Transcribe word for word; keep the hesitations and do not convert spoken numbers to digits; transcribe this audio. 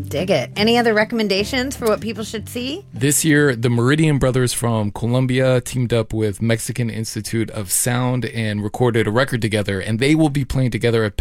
Dig it. Any other recommendations for what people should see? This year, the Meridian Brothers from Colombia teamed up with Mexican Institute of Sound and recorded a record together, and they will be playing together at